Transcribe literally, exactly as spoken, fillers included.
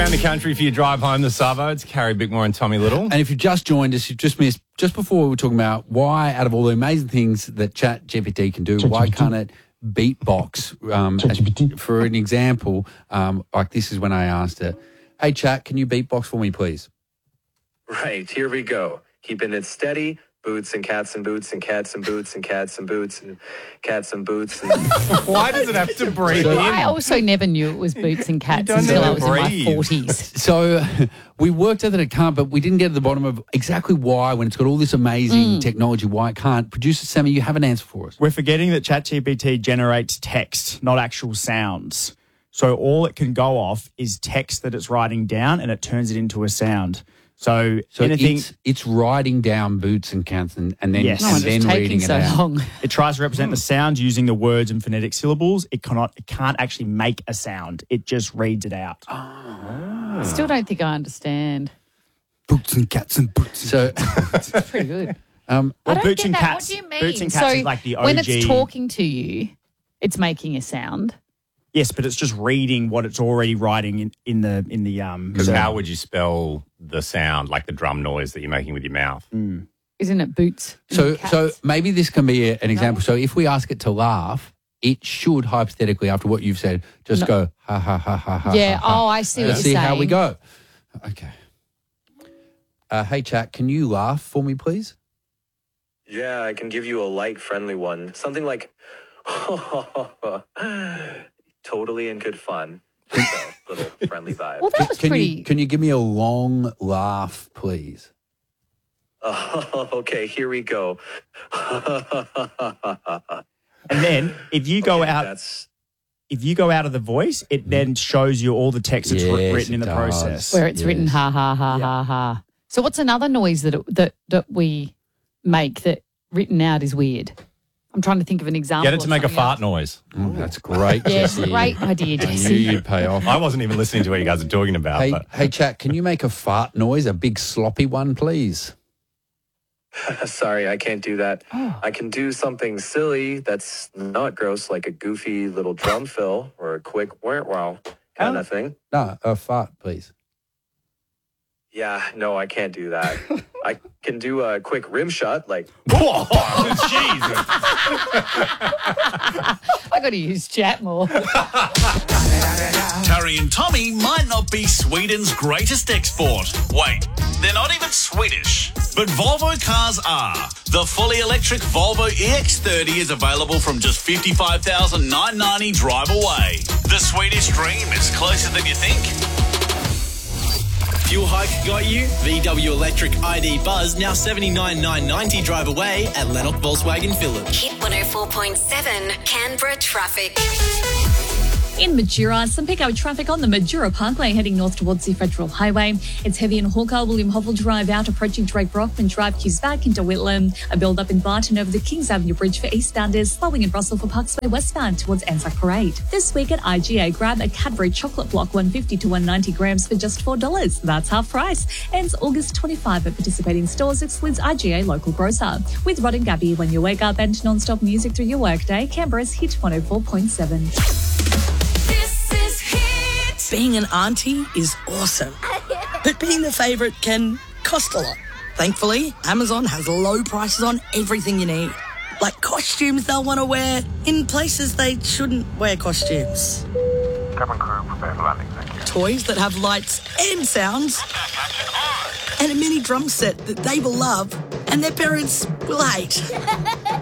Around the country for your drive home, the Savo. It's Carrie Bickmore and Tommy Little. And if you've just joined us, you've just missed, just before we were talking about why, out of all the amazing things that Chat G P T can do, why can't it beatbox? Um, for an example, um, like this is when I asked it, hey, Chat, can you beatbox for me, please? Right, here we go. Keeping it steady. Boots and cats and boots and cats and boots and cats and boots and cats and boots. And Why does it have to breathe in? I also never knew it was boots and cats don't until I never was in my breathe. forties. So we worked out that it can't, but we didn't get to the bottom of exactly why, when it's got all this amazing technology, why it can't. Producer Sammy, you have an answer for us. We're forgetting that ChatGPT generates text, not actual sounds. So all it can go off is text that it's writing down, and it turns it into a sound. So, So anything it's, it's writing down boots and cats and, and then, Yes. No, and it's then taking reading so it out. long. it tries to represent the sound using the words and phonetic syllables. It cannot, it can't actually make a sound. It just reads it out. I still don't think I understand. Boots and cats and boots. So, It's pretty good. um, I don't Boots get and that. Cats- What do you mean? Boots and Cats so is like the when O G. it's talking to you, it's making a sound. Yes, but it's just reading what it's already writing in, in the in the um. Because the- how would you spell the sound, like the drum noise that you're making with your mouth? Isn't it boots? and so, cats? so maybe this can be a, an example. So if we ask it to laugh, it should hypothetically, after what you've said, just No. go ha ha ha ha ha. yeah. ha, ha. Oh, I see what Let's you're see saying. how we go. Okay. Uh, hey, Chat, can you laugh for me, please? yeah, I can give you a light, friendly one. Something like, totally in good fun. So, little friendly vibe. Well, that was Can pretty. you can you give me a long laugh, please? Oh, okay, here we go. And then if you go Okay, out, That's if you go out of the voice, it then shows you all the text that's wr- Yes, written in it the does. process. where it's written Yes. ha ha ha Yeah. ha ha. So what's another noise that it, that that we make that written out is weird? I'm trying to think of an example. Get it to of make a something fart else. noise. Mm, that's great. Yes, Jesse. great idea, I knew Jesse. you'd pay off. I wasn't even listening to what you guys are talking about. Hey, but hey, Chat, can you make a fart noise, a big sloppy one, please? sorry, I can't do that. Oh. I can do something silly that's not gross, like a goofy little drum fill or a quick wow wow kind of thing. No, a fart, please. Yeah, no, I can't do that. I can do a quick rim shot, like Whoa, Jesus. I got to use chat more. Terry and Tommy might not be Sweden's greatest export. Wait, they're not even Swedish. But Volvo cars are. The fully electric Volvo E X thirty is available from just fifty-five thousand nine hundred ninety drive away. The Swedish dream is closer than you think. Fuel hike got you? V W Electric I D Buzz now seventy-nine thousand nine hundred ninety drive away at Lennox Volkswagen Village. Hit one oh four point seven Canberra traffic. In Majura, some peak hour traffic on the Majura Parkway heading north towards the Federal Highway. It's heavy in Hawker, William Hovell Drive out, approaching Drake Brockman Drive, queues back into Whitlam. A build-up in Barton over the Kings Avenue Bridge for eastbounders, slowing in Russell for Parksway westbound towards Anzac Parade. This week at I G A, grab a Cadbury chocolate block one hundred fifty to one hundred ninety grams for just four dollars. That's half price. Ends August twenty-fifth at participating stores, excludes I G A local grocer. With Rod and Gabby, when you wake up and non-stop music through your workday, Canberra's Hit one oh four point seven. Being an auntie is awesome, but being the favourite can cost a lot. Thankfully, Amazon has low prices on everything you need, like costumes they'll want to wear in places they shouldn't wear costumes. Cabin crew, prepare for landing, thank you. Toys that have lights and sounds, and a mini drum set that they will love and their parents will hate.